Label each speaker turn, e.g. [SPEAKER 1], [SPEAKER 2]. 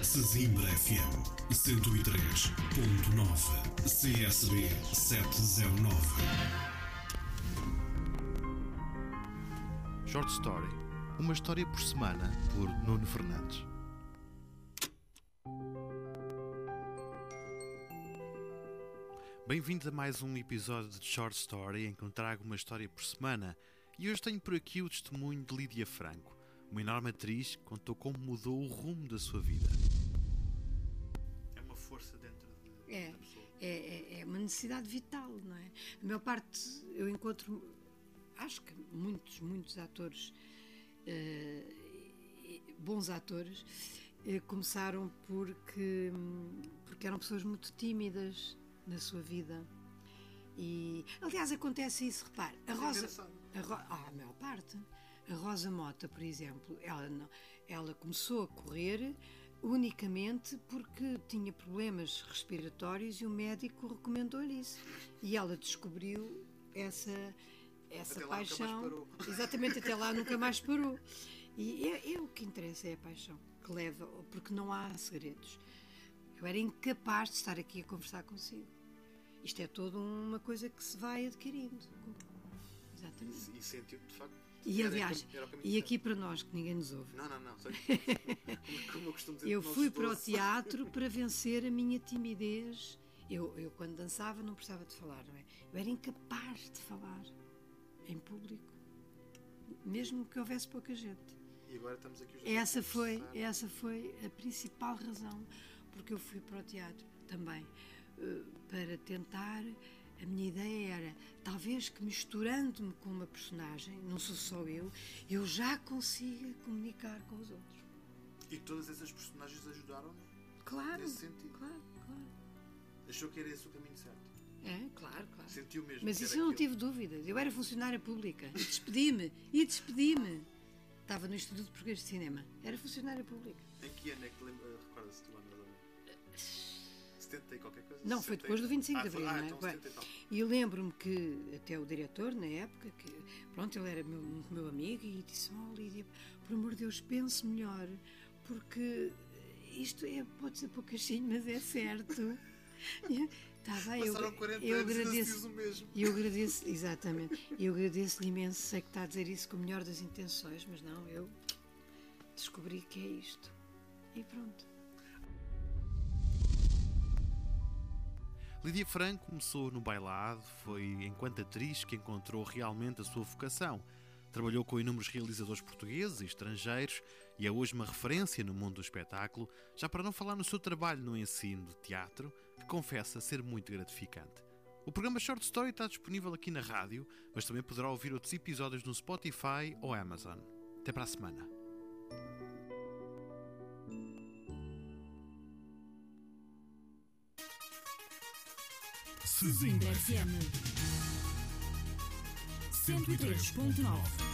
[SPEAKER 1] Sesimbra FM 103.9 CSB 709.
[SPEAKER 2] Short Story. Uma história por semana por Nuno Fernandes. Bem-vindos a mais um episódio de Short Story em que eu trago uma história por semana. E hoje tenho por aqui o testemunho de Lídia Franco, uma enorme atriz que contou como mudou o rumo da sua vida. É uma força dentro da pessoa.
[SPEAKER 3] É uma necessidade vital, não é? A maior parte, eu encontro, acho que muitos atores, bons atores, começaram porque eram pessoas muito tímidas na sua vida. E, aliás, acontece isso, repare, a maior parte. A Rosa Mota, por exemplo, ela começou a correr unicamente porque tinha problemas respiratórios e o médico recomendou-lhe isso. E ela descobriu essa paixão. Exatamente, até lá nunca mais parou. E o que interessa é a paixão que leva, porque não há segredos. Eu era incapaz de estar aqui a conversar consigo. Isto é toda uma coisa que se vai adquirindo. Exatamente.
[SPEAKER 2] E sentiu, de facto.
[SPEAKER 3] E aliás, aqui para nós, que ninguém nos ouve.
[SPEAKER 2] Não. Como eu costumo dizer.
[SPEAKER 3] Eu fui para o teatro para vencer a minha timidez. Eu quando dançava, não precisava de falar, não é? Eu era incapaz de falar em público, mesmo que houvesse pouca gente.
[SPEAKER 2] E agora estamos aqui os
[SPEAKER 3] dois. Essa foi a principal razão porque eu fui para o teatro também. Para tentar, a minha ideia era, talvez que misturando-me com uma personagem, não sou só eu já consiga comunicar com os outros.
[SPEAKER 2] E todas essas personagens ajudaram-me?
[SPEAKER 3] Claro,
[SPEAKER 2] nesse sentido?
[SPEAKER 3] Claro.
[SPEAKER 2] Achou que era esse o caminho certo?
[SPEAKER 3] É, claro.
[SPEAKER 2] Sentiu mesmo.
[SPEAKER 3] Mas isso eu não tive dúvidas. Eu era funcionária pública e despedi-me. Estava no Instituto Português de Cinema. Era funcionária pública.
[SPEAKER 2] Em que ano é que recorda-se do ano? 70 e qualquer coisa?
[SPEAKER 3] Não, 70. Foi depois do 25 de Abril, não é?
[SPEAKER 2] Então 70 e tal.
[SPEAKER 3] E eu lembro-me que até o diretor, na época, ele era meu amigo e disse: Lídia, por amor de Deus, pense melhor, porque isto pode ser pouquinho, mas é certo. Está bem,
[SPEAKER 2] passaram 40
[SPEAKER 3] eu
[SPEAKER 2] anos
[SPEAKER 3] agradeço,
[SPEAKER 2] o mesmo.
[SPEAKER 3] Eu agradeço, exatamente, eu agradeço-lhe imenso, sei que está a dizer isso com a melhor das intenções, mas não, eu descobri que é isto. E pronto.
[SPEAKER 2] Lídia Franco começou no bailado, foi enquanto atriz que encontrou realmente a sua vocação. Trabalhou com inúmeros realizadores portugueses e estrangeiros e é hoje uma referência no mundo do espetáculo, já para não falar no seu trabalho no ensino de teatro, que confessa ser muito gratificante. O programa Short Story está disponível aqui na rádio, mas também poderá ouvir outros episódios no Spotify ou Amazon. Até para a semana.
[SPEAKER 1] Sesimbra FM 103.9